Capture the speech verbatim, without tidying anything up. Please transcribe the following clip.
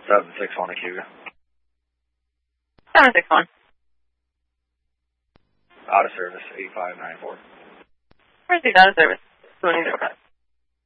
seven six one Acuga. seven six one. Out of service, eight five nine four. Where's the out of service? Doing either of us.